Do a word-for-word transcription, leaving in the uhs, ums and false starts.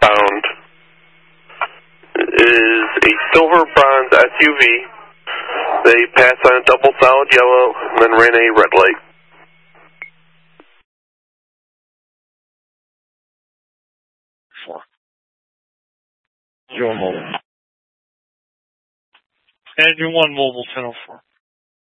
bound. It is a silver bronze S U V. They passed on a double solid yellow and then ran a red light. Four. Zero mobile. Engine one mobile ten oh four.